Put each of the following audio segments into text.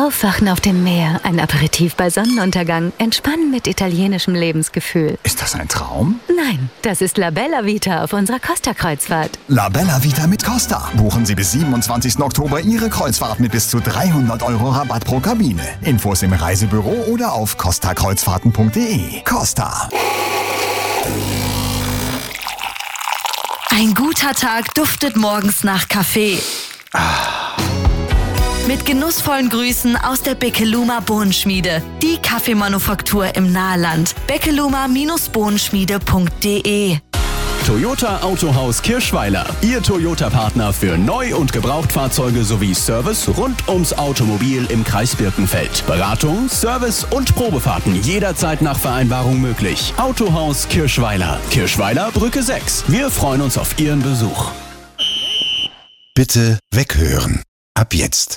Aufwachen auf dem Meer, ein Aperitif bei Sonnenuntergang, Entspannen mit italienischem Lebensgefühl. Ist das ein Traum? Nein, das ist La Bella Vita auf unserer Costa-Kreuzfahrt. La Bella Vita mit Costa. Buchen Sie bis 27. Oktober Ihre Kreuzfahrt mit bis zu 300 € Rabatt pro Kabine. Infos im Reisebüro oder auf costakreuzfahrten.de. Costa. Ein guter Tag duftet morgens nach Kaffee. Mit genussvollen Grüßen aus der Beckeluma Bohnenschmiede. Die Kaffeemanufaktur im Nahland. beckeluma-bohnenschmiede.de. Toyota Autohaus Kirschweiler. Ihr Toyota-Partner für Neu- und Gebrauchtfahrzeuge sowie Service rund ums Automobil im Kreis Birkenfeld. Beratung, Service und Probefahrten jederzeit nach Vereinbarung möglich. Autohaus Kirschweiler. Kirschweiler Brücke 6. Wir freuen uns auf Ihren Besuch. Bitte weghören. Ab jetzt.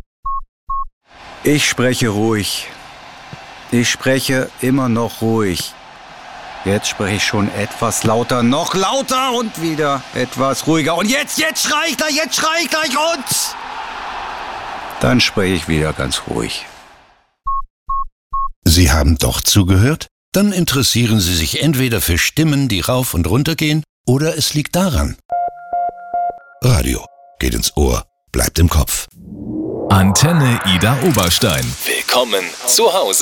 Ich spreche ruhig. Ich spreche immer noch ruhig. Jetzt spreche ich schon etwas lauter, noch lauter und wieder etwas ruhiger. Und jetzt schrei ich gleich und... Dann spreche ich wieder ganz ruhig. Sie haben doch zugehört? Dann interessieren Sie sich entweder für Stimmen, die rauf und runter gehen, oder es liegt daran. Radio geht ins Ohr, bleibt im Kopf. Antenne Ida Oberstein. Willkommen zu Hause.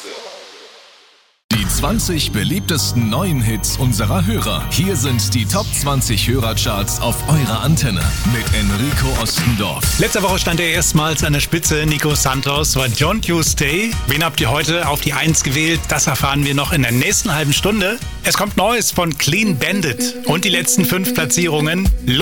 Die 20 beliebtesten neuen Hits unserer Hörer. Hier sind die Top 20 Hörercharts auf eurer Antenne mit Enrico Ostendorf. Letzte Woche stand er erstmals an der Spitze. Nico Santos war Don't You Stay. Wen habt ihr heute auf die 1 gewählt? Das erfahren wir noch in der nächsten halben Stunde. Es kommt Neues von Clean Bandit. Und die letzten 5 Platzierungen.